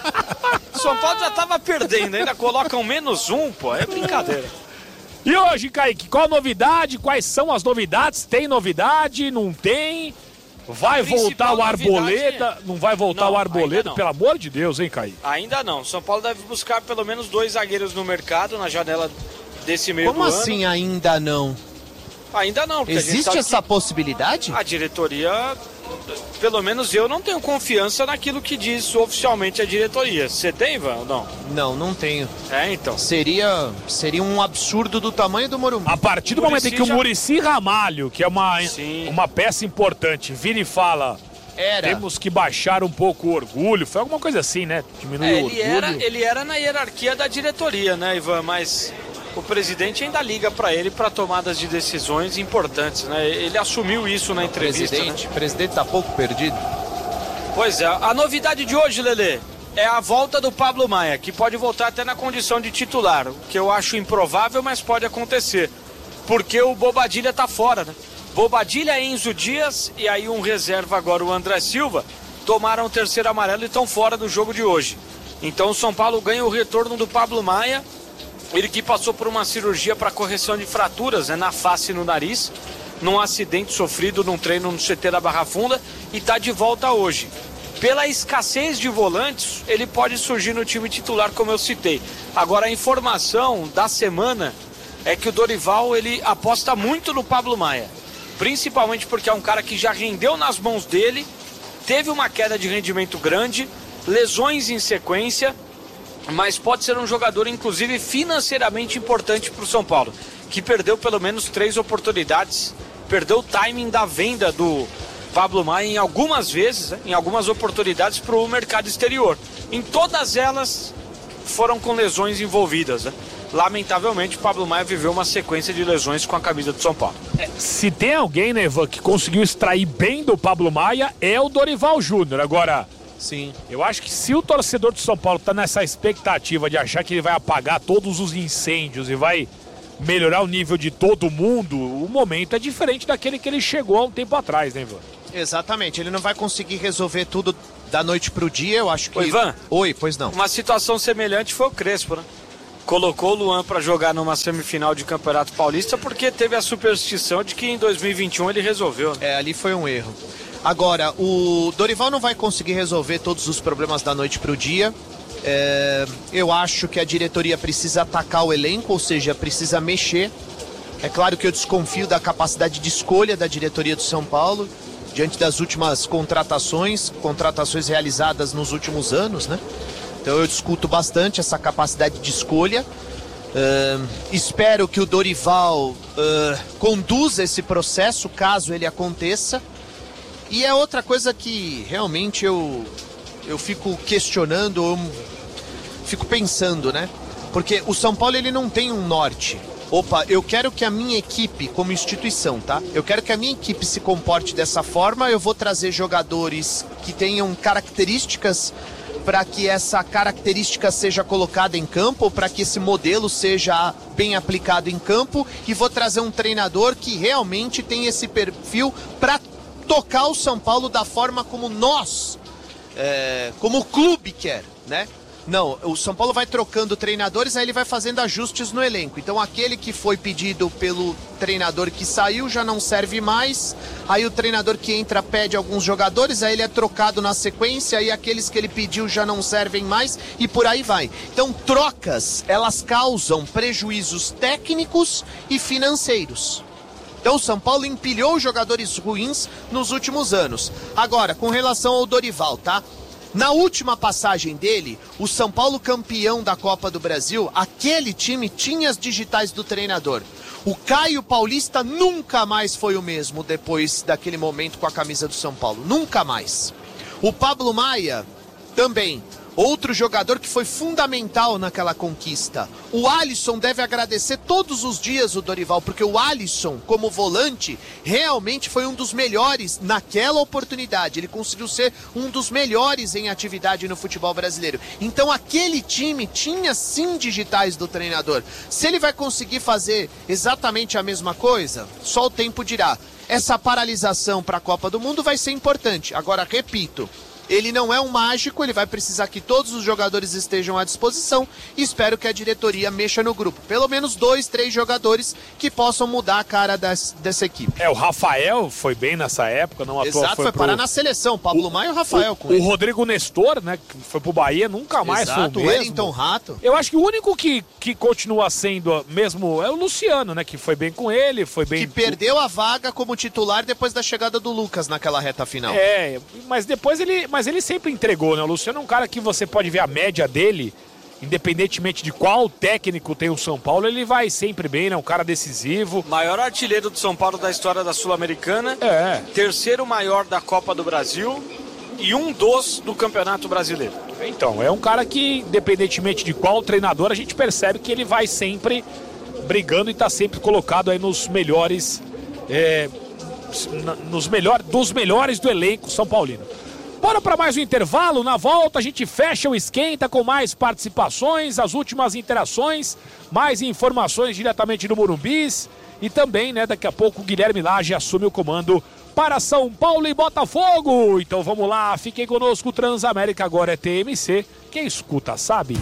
O São Paulo já tava perdendo, ainda colocam -1, pô, é brincadeira. E hoje, Kaique, qual a novidade? Quais são as novidades? Tem novidade? Não tem? Vai voltar o Arboleda? Não vai voltar o Arboleda? Pelo amor de Deus, hein, Kaique? Ainda não. São Paulo deve buscar pelo menos 2 zagueiros no mercado na janela desse meio do ano. Como assim ainda não? Ainda não. Existe essa possibilidade? A diretoria, pelo menos eu não tenho confiança naquilo que diz oficialmente a diretoria. Você tem, Ivan, ou não? Não tenho. Então. Seria um absurdo do tamanho do Morumbi. A partir do momento em que o Muricy Ramalho, que é uma peça importante, vira e fala... Temos que baixar um pouco o orgulho. Foi alguma coisa assim, né? Diminuir o orgulho. Ele era na hierarquia da diretoria, né, Ivan? Mas... o presidente ainda liga para ele para tomadas de decisões importantes, né? Ele assumiu isso na entrevista. O presidente tá pouco perdido. Pois é. A novidade de hoje, Lelê, é a volta do Pablo Maia, que pode voltar até na condição de titular, o que eu acho improvável, mas pode acontecer. Porque o Bobadilha tá fora, né? Bobadilha, Enzo Dias e aí um reserva agora, o André Silva, tomaram o terceiro amarelo e estão fora do jogo de hoje. Então o São Paulo ganha o retorno do Pablo Maia. Ele que passou por uma cirurgia para correção de fraturas, né, na face e no nariz, num acidente sofrido num treino no CT da Barra Funda e está de volta hoje. Pela escassez de volantes, ele pode surgir no time titular, como eu citei. Agora, a informação da semana é que o Dorival ele aposta muito no Pablo Maia, principalmente porque é um cara que já rendeu nas mãos dele, teve uma queda de rendimento grande, lesões em sequência. mas pode ser um jogador, inclusive, financeiramente importante para o São Paulo, que perdeu pelo menos 3 oportunidades, perdeu o timing da venda do Pablo Maia em algumas vezes, em algumas oportunidades para o mercado exterior. Em todas elas foram com lesões envolvidas, né? Lamentavelmente, o Pablo Maia viveu uma sequência de lesões com a camisa do São Paulo. Se tem alguém, né, Ivan, que conseguiu extrair bem do Pablo Maia, é o Dorival Júnior. Agora, sim, eu acho que se o torcedor do São Paulo tá nessa expectativa de achar que ele vai apagar todos os incêndios e vai melhorar o nível de todo mundo, o momento é diferente daquele que ele chegou há um tempo atrás, né, Ivan? Exatamente, ele não vai conseguir resolver tudo da noite pro dia, eu acho que... Ô, Ivan. Oi, pois não. Uma situação semelhante foi o Crespo, né? Colocou o Luan para jogar numa semifinal de Campeonato Paulista porque teve a superstição de que em 2021 ele resolveu. Né? Ali foi um erro. Agora, o Dorival não vai conseguir resolver todos os problemas da noite pro dia. Eu acho que a diretoria precisa atacar o elenco, ou seja, precisa mexer. É claro que eu desconfio da capacidade de escolha da diretoria do São Paulo, diante das últimas contratações realizadas nos últimos anos, né? Então eu discuto bastante essa capacidade de escolha. Espero que o Dorival conduza esse processo, caso ele aconteça. E é outra coisa que realmente eu fico questionando, eu fico pensando, né? Porque o São Paulo, ele não tem um norte. Opa, eu quero que a minha equipe, como instituição, tá? Eu quero que a minha equipe se comporte dessa forma, eu vou trazer jogadores que tenham características para que essa característica seja colocada em campo, para que esse modelo seja bem aplicado em campo, e vou trazer um treinador que realmente tem esse perfil para tocar o São Paulo da forma como nós, como o clube quer, né? Não, o São Paulo vai trocando treinadores, aí ele vai fazendo ajustes no elenco. Então aquele que foi pedido pelo treinador que saiu já não serve mais. Aí o treinador que entra pede alguns jogadores, aí ele é trocado na sequência, aí aqueles que ele pediu já não servem mais e por aí vai. Então trocas, elas causam prejuízos técnicos e financeiros. Então o São Paulo empilhou jogadores ruins nos últimos anos. Agora, com relação ao Dorival, tá? Na última passagem dele, o São Paulo campeão da Copa do Brasil, aquele time tinha as digitais do treinador. O Caio Paulista nunca mais foi o mesmo depois daquele momento com a camisa do São Paulo. Nunca mais. O Pablo Maia também. Outro jogador que foi fundamental naquela conquista. O Alisson deve agradecer todos os dias o Dorival, porque o Alisson, como volante, realmente foi um dos melhores naquela oportunidade. Ele conseguiu ser um dos melhores em atividade no futebol brasileiro. Então aquele time tinha sim digitais do treinador. Se ele vai conseguir fazer exatamente a mesma coisa, só o tempo dirá. Essa paralisação para a Copa do Mundo vai ser importante. Agora, repito, ele não é um mágico, ele vai precisar que todos os jogadores estejam à disposição e espero que a diretoria mexa no grupo. Pelo menos 2, 3 jogadores que possam mudar a cara dessa equipe. O Rafael foi bem nessa época, não à toa. Exato, foi parar na seleção. Pablo Maia e o Rafael com ele. O Rodrigo Nestor, né, que foi pro Bahia, nunca mais foi o mesmo. O Wellington Rato. Eu acho que o único que continua sendo mesmo é o Luciano, né, que foi bem com ele, foi bem... Que perdeu a vaga como titular depois da chegada do Lucas naquela reta final. Mas depois ele sempre entregou, né? O Luciano é um cara que você pode ver a média dele, independentemente de qual técnico tem o São Paulo, ele vai sempre bem, né? Um cara decisivo. Maior artilheiro do São Paulo da história da Sul-Americana. Terceiro maior da Copa do Brasil e um dos do Campeonato Brasileiro. Então, é um cara que, independentemente de qual treinador, a gente percebe que ele vai sempre brigando e tá sempre colocado aí nos melhores, dos melhores do elenco São Paulino. Bora para mais um intervalo, na volta a gente fecha o Esquenta com mais participações, as últimas interações, mais informações diretamente do Morumbis e também, né, daqui a pouco o Guilherme Lage assume o comando para São Paulo e Botafogo. Então vamos lá, fiquem conosco, Transamérica agora é TMC, quem escuta sabe.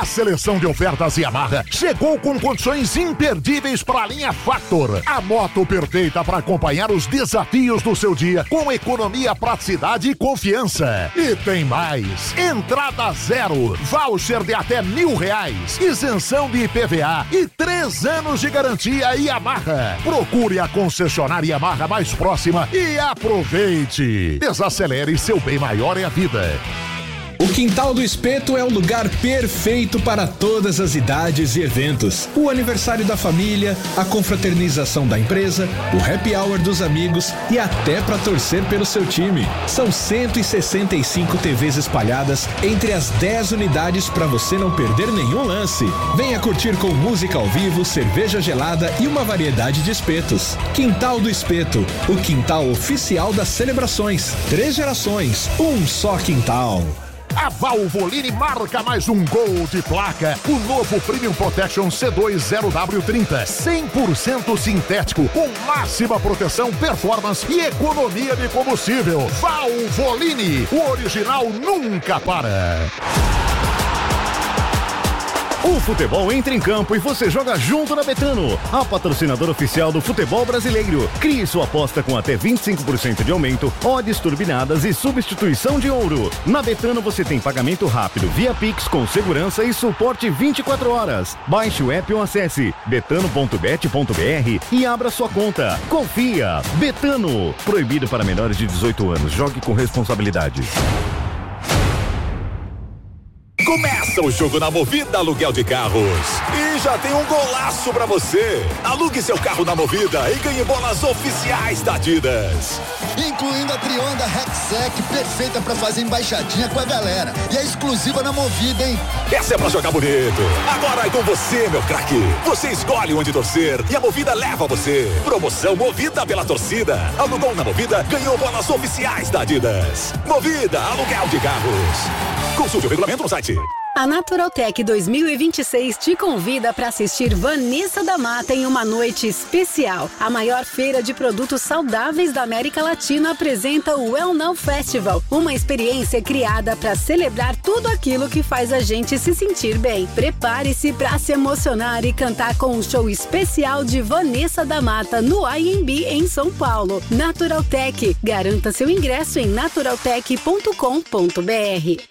seleção de ofertas Yamaha chegou com condições imperdíveis para a linha Factor. A moto perfeita para acompanhar os desafios do seu dia com economia, praticidade e confiança. E tem mais. Entrada zero, voucher de até R$1.000, isenção de IPVA e 3 anos de garantia Yamaha. Procure a concessionária Yamaha mais próxima e aproveite. Desacelere, seu bem maior é a vida. O Quintal do Espeto é o lugar perfeito para todas as idades e eventos. O aniversário da família, a confraternização da empresa, o happy hour dos amigos e até para torcer pelo seu time. São 165 TVs espalhadas entre as 10 unidades para você não perder nenhum lance. Venha curtir com música ao vivo, cerveja gelada e uma variedade de espetos. Quintal do Espeto, o quintal oficial das celebrações. 3 gerações, um só quintal. A Valvoline marca mais um gol de placa. O novo Premium Protection C2 0W30, 100% sintético, com máxima proteção, performance e economia de combustível. Valvoline, o original nunca para. O futebol entra em campo e você joga junto na Betano, a patrocinadora oficial do futebol brasileiro. Crie sua aposta com até 25% de aumento, odds turbinadas e substituição de ouro. Na Betano você tem pagamento rápido via Pix com segurança e suporte 24 horas. Baixe o app ou acesse betano.bet.br e abra sua conta. Confia! Betano. Proibido para menores de 18 anos. Jogue com responsabilidade. Começa o jogo na Movida Aluguel de Carros. E já tem um golaço pra você. Alugue seu carro na Movida e ganhe bolas oficiais da Adidas. Incluindo a Trionda Rexec, perfeita pra fazer embaixadinha com a galera. E é exclusiva na Movida, hein? Essa é pra jogar bonito. Agora é com você, meu craque. Você escolhe onde torcer e a Movida leva você. Promoção Movida pela torcida. Alugou na Movida, ganhou bolas oficiais da Adidas. Movida Aluguel de Carros. Consulte o regulamento no site. A Naturaltech 2026 te convida para assistir Vanessa da Mata em uma noite especial. A maior feira de produtos saudáveis da América Latina apresenta o Well Now Festival, uma experiência criada para celebrar tudo aquilo que faz a gente se sentir bem. Prepare-se para se emocionar e cantar com um show especial de Vanessa da Mata no IMB em São Paulo. Naturaltech, garanta seu ingresso em naturaltech.com.br.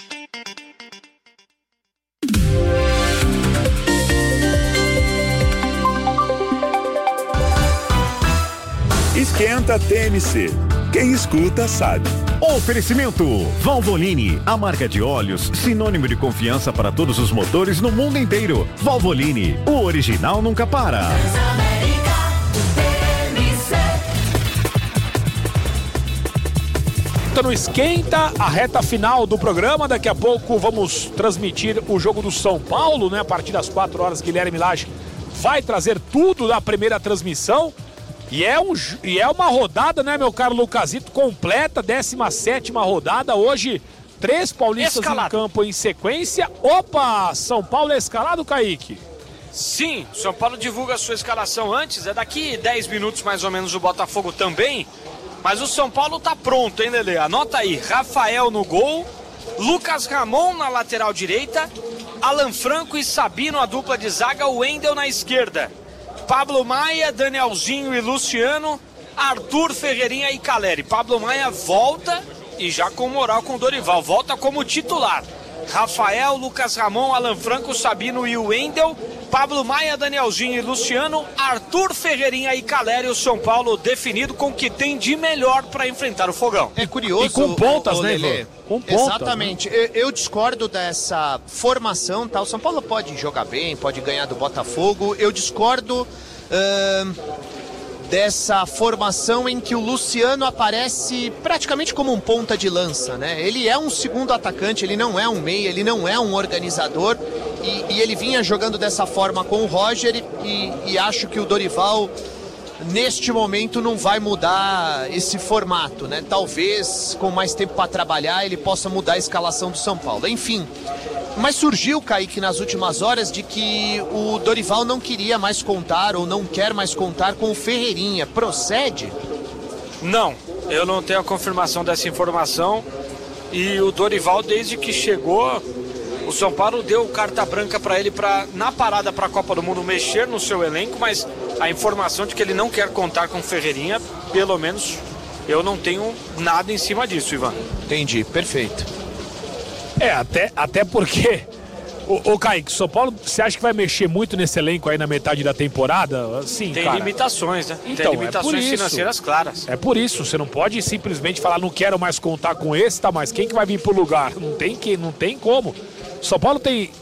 Esquenta TMC. Quem escuta sabe. Oferecimento Valvoline, a marca de óleos sinônimo de confiança para todos os motores no mundo inteiro. Valvoline, o original nunca para. No Esquenta, a reta final do programa. Daqui a pouco vamos transmitir o jogo do São Paulo, né? A partir das 4 horas, Guilherme Lage vai trazer tudo da primeira transmissão. E é uma rodada, né, meu caro Lucasito, completa, 17ª rodada. Hoje, 3 paulistas em campo em sequência. Opa, São Paulo é escalado, Kaique? Sim, São Paulo divulga a sua escalação antes. É daqui 10 minutos mais ou menos o Botafogo também. Mas o São Paulo tá pronto, hein, Lelê? Anota aí, Rafael no gol, Lucas Ramon na lateral direita, Alan Franco e Sabino, a dupla de zaga, o Wendel na esquerda. Pablo Maia, Danielzinho e Luciano, Arthur, Ferreirinha e Caleri. Pablo Maia volta e já com moral com o Dorival, volta como titular. Rafael, Lucas Ramon, Alan Franco, Sabino e o Wendel, Pablo Maia, Danielzinho e Luciano, Arthur, Ferreirinha e Caleri. O São Paulo definido com o que tem de melhor para enfrentar o Fogão. É curioso. E com pontas, né, Lelê? Com pontas. Exatamente. Né? Eu discordo dessa formação, tá? O São Paulo pode jogar bem, pode ganhar do Botafogo. Eu discordo dessa formação em que o Luciano aparece praticamente como um ponta de lança, né? Ele é um segundo atacante, ele não é um meia, ele não é um organizador e ele vinha jogando dessa forma com o Roger e acho que o Dorival neste momento não vai mudar esse formato, né? Talvez com mais tempo para trabalhar ele possa mudar a escalação do São Paulo. Enfim, mas surgiu, Kaique, nas últimas horas de que o Dorival não queria mais contar ou não quer mais contar com o Ferreirinha. Procede? Não, eu não tenho a confirmação dessa informação. E o Dorival, desde que chegou, O São Paulo deu carta branca para ele na parada para a Copa do Mundo mexer no seu elenco, mas a informação de que ele não quer contar com o Ferreirinha, pelo menos eu não tenho nada em cima disso, Ivan. Entendi, perfeito. Até porque, ô Kaique, o São Paulo, você acha que vai mexer muito nesse elenco aí na metade da temporada? Sim, tem cara. Limitações, né? Então, tem limitações financeiras claras. É por isso, você não pode simplesmente falar, não quero mais contar com esse, tá, mas quem que vai vir pro lugar? Não tem como. São Paulo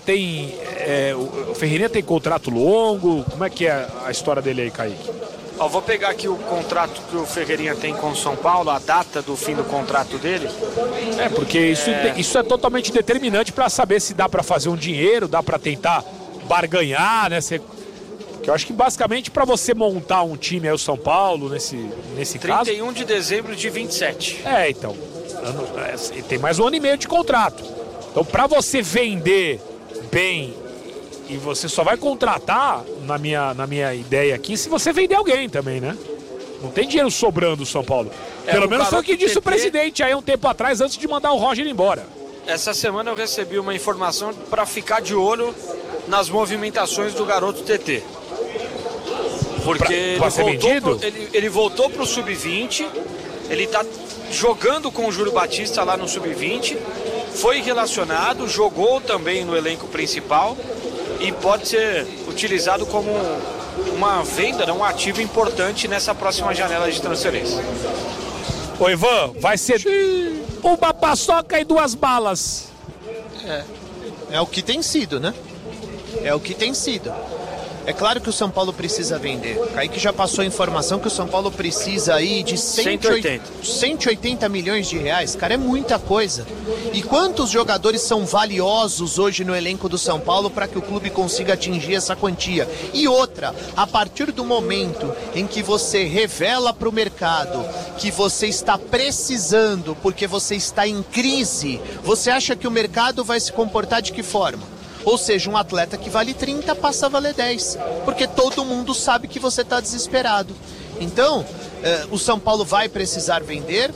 o Ferreirinha tem contrato longo, como é que é a história dele aí, Kaique? Vou pegar aqui o contrato que o Ferreirinha tem com o São Paulo, a data do fim do contrato dele. Porque isso é totalmente determinante para saber se dá para fazer um dinheiro, dá para tentar barganhar, né? Que eu acho que basicamente para você montar um time aí, o São Paulo, nesse caso... 31 de dezembro de 27. Então, tem mais um ano e meio de contrato. Então, para você vender bem, e você só vai contratar, na minha ideia aqui, se você vender alguém também, né? Não tem dinheiro sobrando o São Paulo. Pelo menos foi o que disse o presidente aí um tempo atrás, antes de mandar o Roger embora. Essa semana eu recebi uma informação para ficar de olho nas movimentações do garoto TT. Porque ele voltou pro Sub-20, ele tá jogando com o Júlio Batista lá no Sub-20, foi relacionado, jogou também no elenco principal e pode ser utilizado como uma venda, um ativo importante nessa próxima janela de transferência. Ô Ivan, vai ser uma paçoca e 2 balas. É o que tem sido, né? É o que tem sido. É claro que o São Paulo precisa vender. Kaique já passou a informação que o São Paulo precisa aí de 180 milhões de reais. Cara, é muita coisa. E quantos jogadores são valiosos hoje no elenco do São Paulo para que o clube consiga atingir essa quantia? E outra, a partir do momento em que você revela para o mercado que você está precisando porque você está em crise, você acha que o mercado vai se comportar de que forma? Ou seja, um atleta que vale 30 passa a valer 10, porque todo mundo sabe que você está desesperado. Então, o São Paulo vai precisar vender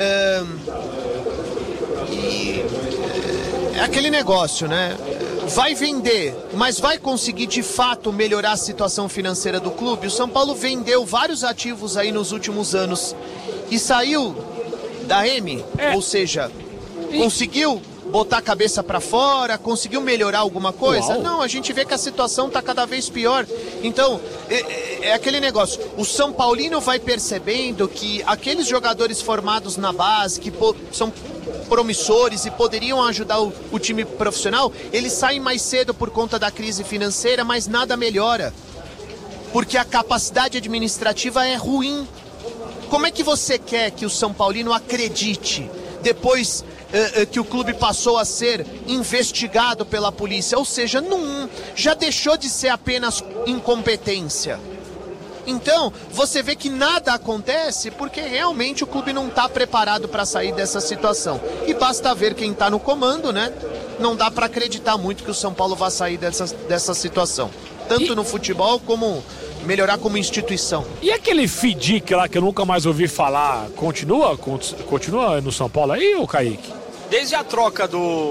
e é aquele negócio, né? Vai vender, mas vai conseguir de fato melhorar a situação financeira do clube? O São Paulo vendeu vários ativos aí nos últimos anos e saiu da M, ou seja, conseguiu botar a cabeça para fora, conseguiu melhorar alguma coisa? Não, a gente vê que a situação está cada vez pior. Então, é aquele negócio. O São Paulino vai percebendo que aqueles jogadores formados na base, que são promissores e poderiam ajudar o time profissional, eles saem mais cedo por conta da crise financeira, mas nada melhora. Porque a capacidade administrativa é ruim. Como é que você quer que o São Paulino acredite depois que o clube passou a ser investigado pela polícia? Ou seja, já deixou de ser apenas incompetência. Então, você vê que nada acontece porque realmente o clube não está preparado para sair dessa situação. E basta ver quem está no comando, né? Não dá para acreditar muito que o São Paulo vai sair dessa situação. Tanto no futebol como melhorar como instituição. E aquele FIDIC lá que eu nunca mais ouvi falar, continua no São Paulo aí, ô Kaique? Desde a troca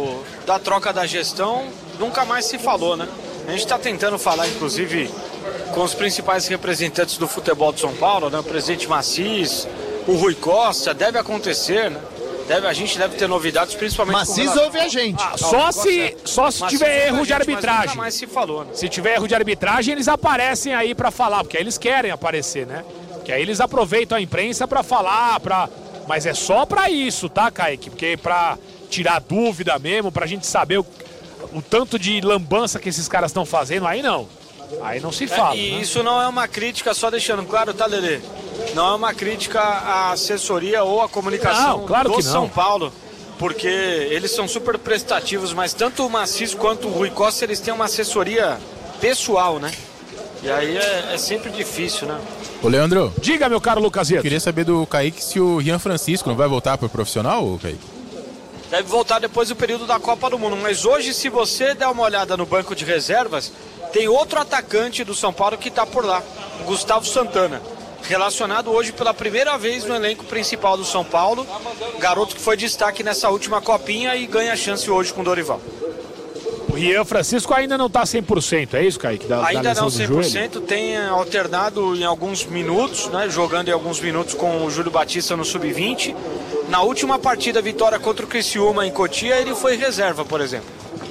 da gestão, nunca mais se falou, né? A gente está tentando falar, inclusive, com os principais representantes do futebol de São Paulo, né? O presidente Macis, o Rui Costa, deve acontecer, né? A gente deve ter novidades, principalmente Macis ouve a gente. Só se tiver erro de arbitragem. Nunca mais se falou, né? Se tiver erro de arbitragem, eles aparecem aí para falar, porque aí eles querem aparecer, né? Porque aí eles aproveitam a imprensa para falar, mas é só para isso, tá, Kaique? Porque para tirar dúvida mesmo, pra gente saber o tanto de lambança que esses caras estão fazendo, aí não. Aí não se fala. E né? Isso não é uma crítica, só deixando claro, tá, Lelê? Não é uma crítica à assessoria ou à comunicação do São Paulo, porque eles são super prestativos, mas tanto o Macis quanto o Rui Costa, eles têm uma assessoria pessoal, né? E aí é sempre difícil, né? Ô, Leandro. Diga, meu caro Lucasito. Queria saber do Kaique se o Rian Francisco não vai voltar pro profissional, Kaique? Deve voltar depois do período da Copa do Mundo, mas hoje, se você der uma olhada no banco de reservas, tem outro atacante do São Paulo que tá por lá, o Gustavo Santana, relacionado hoje pela primeira vez no elenco principal do São Paulo, garoto que foi destaque nessa última copinha e ganha chance hoje com o Dorival. O Rian Francisco ainda não tá 100%, é isso, Kaique? Ainda não 100%, tem alternado em alguns minutos, né? Jogando em alguns minutos com o Júlio Batista no Sub-20. Na última partida, vitória contra o Criciúma em Cotia, ele foi reserva, por exemplo.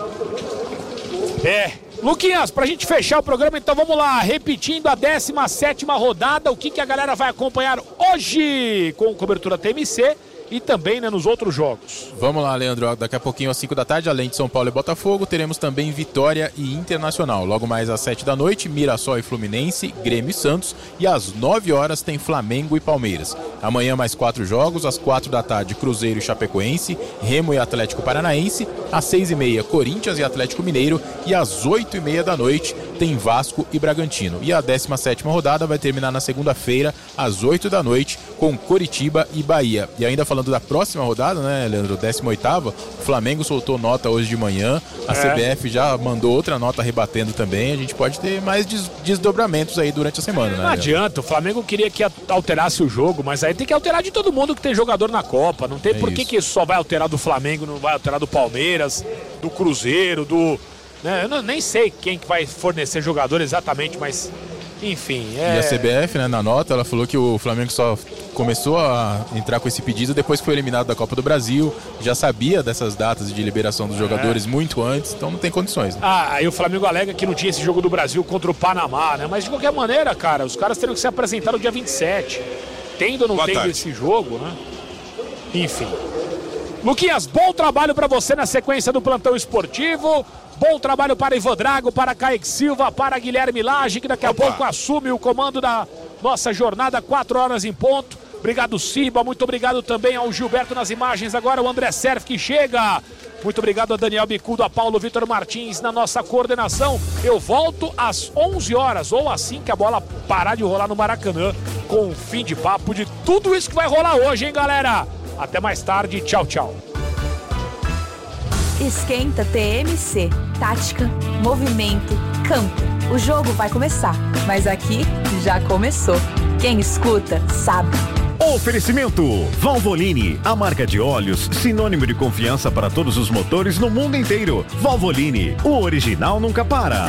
Luquinhas, pra gente fechar o programa, então vamos lá, repetindo a 17ª rodada, o que a galera vai acompanhar hoje com cobertura TMC e também, né, nos outros jogos. Vamos lá, Leandro, daqui a pouquinho às 5 da tarde, além de São Paulo e Botafogo, teremos também Vitória e Internacional. Logo mais às 7 da noite, Mirassol e Fluminense, Grêmio e Santos, e às 9 horas tem Flamengo e Palmeiras. Amanhã mais 4 jogos, às 4 da tarde Cruzeiro e Chapecoense, Remo e Atlético Paranaense, às 6h30 Corinthians e Atlético Mineiro, e às 8h30 da noite tem Vasco e Bragantino. E a 17ª rodada vai terminar na segunda-feira, às 8 da noite, com Coritiba e Bahia. E ainda falando da próxima rodada, né, Leandro, 18ª, o Flamengo soltou nota hoje de manhã, a CBF já mandou outra nota rebatendo também, a gente pode ter mais desdobramentos aí durante a semana, né? Não adianta, o Flamengo queria que alterasse o jogo, mas aí tem que alterar de todo mundo que tem jogador na Copa, não tem por que isso só vai alterar do Flamengo, não vai alterar do Palmeiras, do Cruzeiro, né, eu nem sei quem que vai fornecer jogador exatamente, mas enfim. E a CBF, né, na nota, ela falou que o Flamengo só começou a entrar com esse pedido depois que foi eliminado da Copa do Brasil, já sabia dessas datas de liberação dos jogadores muito antes, então não tem condições. Né? Aí o Flamengo alega que não tinha esse jogo do Brasil contra o Panamá, né? Mas de qualquer maneira, cara, os caras teriam que se apresentar no dia 27. Tendo ou não tendo esse jogo, né? Enfim. Luquinhas, bom trabalho pra você na sequência do Plantão Esportivo. Bom trabalho para Ivan Drago, para Kaique Silva, para Guilherme Lage, que daqui a pouco assume o comando da nossa jornada, 4 horas em ponto. Obrigado, Simba. Muito obrigado também ao Gilberto nas imagens. Agora o André Serf que chega. Muito obrigado a Daniel Bicudo, a Paulo Vitor Martins na nossa coordenação. Eu volto às 11 horas, ou assim que a bola parar de rolar no Maracanã, com o fim de papo de tudo isso que vai rolar hoje, hein, galera? Até mais tarde. Tchau, tchau. Esquenta TMC. Tática, movimento, campo. O jogo vai começar, mas aqui já começou. Quem escuta, sabe. Oferecimento Valvoline, a marca de óleos sinônimo de confiança para todos os motores no mundo inteiro. Valvoline, o original nunca para.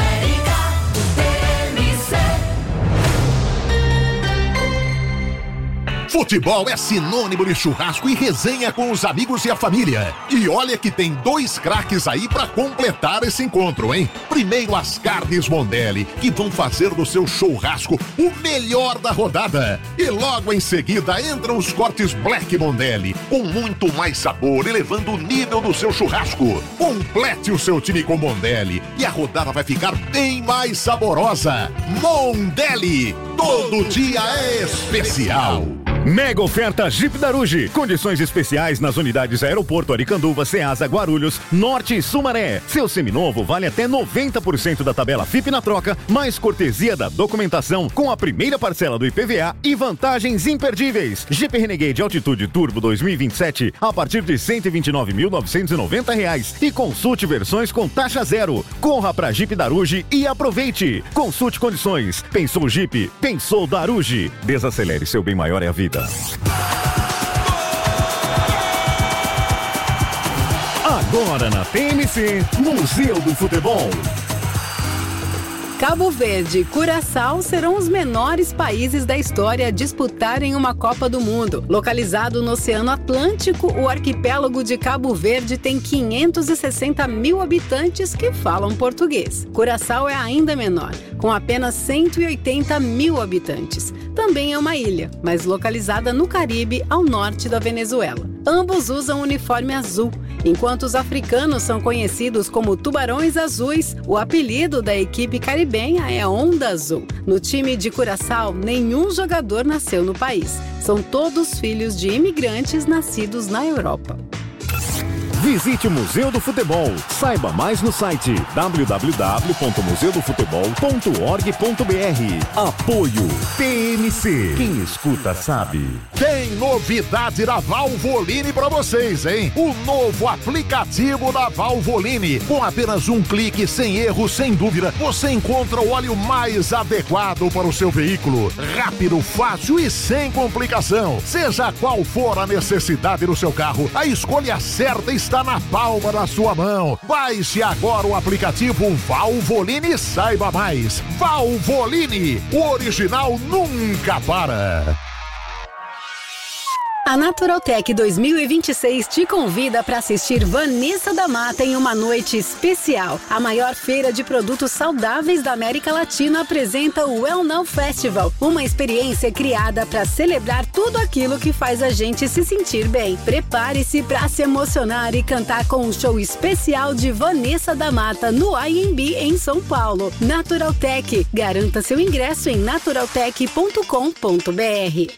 Futebol é sinônimo de churrasco e resenha com os amigos e a família. E olha que tem 2 craques aí pra completar esse encontro, hein? Primeiro as carnes Mondelli, que vão fazer do seu churrasco o melhor da rodada. E logo em seguida entram os cortes Black Mondelli, com muito mais sabor, elevando o nível do seu churrasco. Complete o seu time com Mondelli e a rodada vai ficar bem mais saborosa. Mondelli, todo dia é especial. Mega oferta Jeep Daruge. Condições especiais nas unidades Aeroporto Aricanduva, Ceasa, Guarulhos, Norte e Sumaré. Seu seminovo vale até 90% da tabela FIP na troca, mais cortesia da documentação com a primeira parcela do IPVA e vantagens imperdíveis. Jeep Renegade Altitude Turbo 2027 a partir de R$ 129.990 e consulte versões com taxa zero. Corra pra Jeep Daruge e aproveite. Consulte condições. Pensou Jeep? Pensou Daruge. Desacelere, seu bem maior é a vida. Agora na TMC, Museu do Futebol. Cabo Verde e Curaçao serão os menores países da história a disputarem uma Copa do Mundo. Localizado no Oceano Atlântico, o arquipélago de Cabo Verde tem 560 mil habitantes que falam português. Curaçao é ainda menor, com apenas 180 mil habitantes. Também é uma ilha, mas localizada no Caribe, ao norte da Venezuela. Ambos usam uniforme azul. Enquanto os africanos são conhecidos como tubarões azuis, o apelido da equipe caribenha é Onda Azul. No time de Curaçao, nenhum jogador nasceu no país. São todos filhos de imigrantes nascidos na Europa. Visite o Museu do Futebol. Saiba mais no site www.museudofutebol.org.br. Apoio TMC. Quem escuta sabe. Tem novidade da Valvoline pra vocês, hein? O novo aplicativo da Valvoline. Com apenas um clique, sem erro, sem dúvida, você encontra o óleo mais adequado para o seu veículo. Rápido, fácil e sem complicação. Seja qual for a necessidade do seu carro, a escolha certa está está na palma da sua mão. Baixe agora o aplicativo Valvoline e saiba mais. Valvoline, o original nunca para. A Naturaltech 2026 te convida para assistir Vanessa da Mata em uma noite especial. A maior feira de produtos saudáveis da América Latina apresenta o Well Now Festival, uma experiência criada para celebrar tudo aquilo que faz a gente se sentir bem. Prepare-se para se emocionar e cantar com um show especial de Vanessa da Mata no IMB em São Paulo. Naturaltech, garanta seu ingresso em naturaltech.com.br.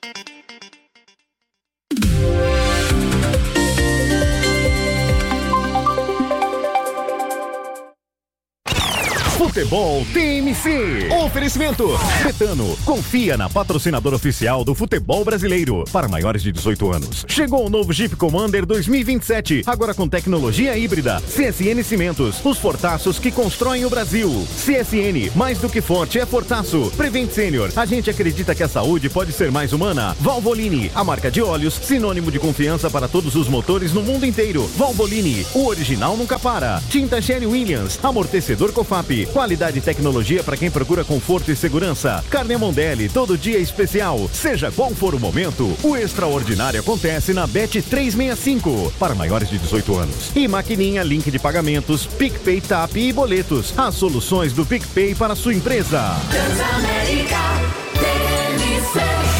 Futebol TMC. Oferecimento Betano. Confia na patrocinadora oficial do futebol brasileiro. Para maiores de 18 anos. Chegou o novo Jeep Commander 2027. Agora com tecnologia híbrida. CSN Cimentos. Os fortaços que constroem o Brasil. CSN. Mais do que forte é fortaço. Prevent Senior. A gente acredita que a saúde pode ser mais humana. Valvoline. A marca de óleos. Sinônimo de confiança para todos os motores no mundo inteiro. Valvoline. O original nunca para. Tinta Sherwin-Williams. Amortecedor Cofap. Qualidade e tecnologia para quem procura conforto e segurança. Carne Mondelli, todo dia especial. Seja qual for o momento, o extraordinário acontece na Bet 365. Para maiores de 18 anos. E Maquininha, link de pagamentos, PicPay, TAP e boletos. As soluções do PicPay para a sua empresa. Transamérica, TMC,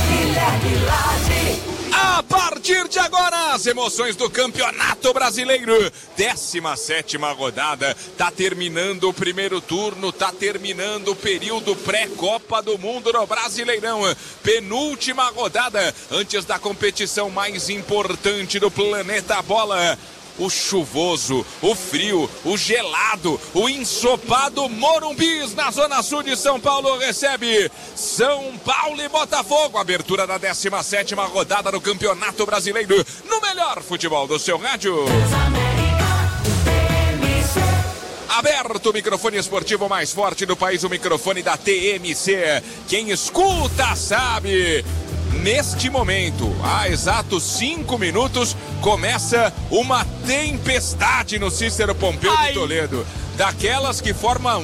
A partir de agora, as emoções do Campeonato Brasileiro. 17ª rodada. Tá terminando o primeiro turno, tá terminando o período pré-Copa do Mundo no Brasileirão. Penúltima rodada antes da competição mais importante do planeta Bola. O chuvoso, o frio, o gelado, o ensopado Morumbis, na zona sul de São Paulo, recebe São Paulo e Botafogo. Abertura da 17ª rodada do Campeonato Brasileiro, no melhor futebol do seu rádio. Aberto o microfone esportivo mais forte do país, o microfone da TMC. Quem escuta sabe. Neste momento, há exatos 5 minutos, começa uma tempestade no Cícero Pompeu de Toledo. Daquelas que formam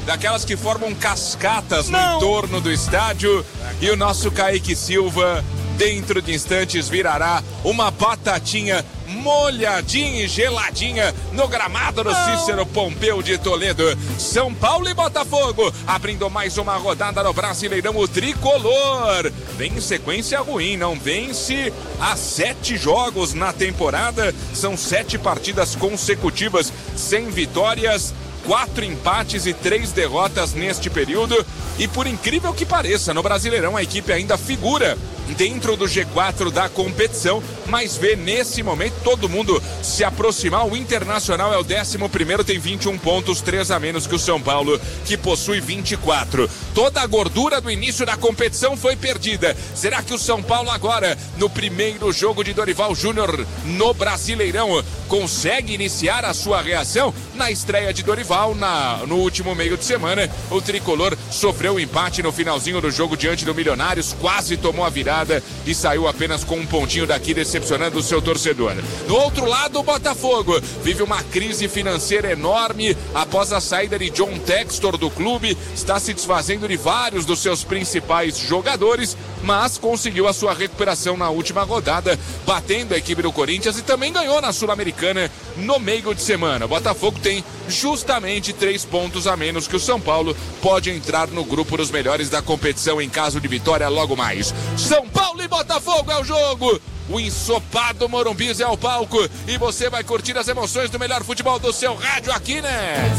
cascatas no entorno do estádio. E o nosso Kaique Silva, dentro de instantes, virará uma batatinha molhadinha e geladinha no gramado do Cícero Pompeu de Toledo. São Paulo e Botafogo abrindo mais uma rodada no Brasileirão. O tricolor vem em sequência ruim, não vence há 7 jogos na temporada. São 7 partidas consecutivas sem vitórias, 4 empates e 3 derrotas neste período. E por incrível que pareça, no Brasileirão a equipe ainda figura dentro do G4 da competição, mas vê nesse momento todo mundo se aproximar. O Internacional é o 11º, tem 21 pontos, 3 a menos que o São Paulo, que possui 24. Toda a gordura do início da competição foi perdida. Será que o São Paulo agora, no primeiro jogo de Dorival Júnior no Brasileirão, consegue iniciar a sua reação? Na estreia de Dorival, no último meio de semana, o tricolor sofreu um empate no finalzinho do jogo diante do Milionários, quase tomou a virada e saiu apenas com um pontinho daqui, decepcionando o seu torcedor. Do outro lado, o Botafogo vive uma crise financeira enorme após a saída de John Textor do clube. Está se desfazendo de vários dos seus principais jogadores, mas conseguiu a sua recuperação na última rodada, batendo a equipe do Corinthians, e também ganhou na Sul-Americana no meio de semana. O Botafogo tem justamente 3 pontos a menos que o São Paulo, pode entrar no grupo dos melhores da competição em caso de vitória logo mais. São Paulo e Botafogo é o jogo. O ensopado Morumbis é o palco e você vai curtir as emoções do melhor futebol do seu rádio aqui, né?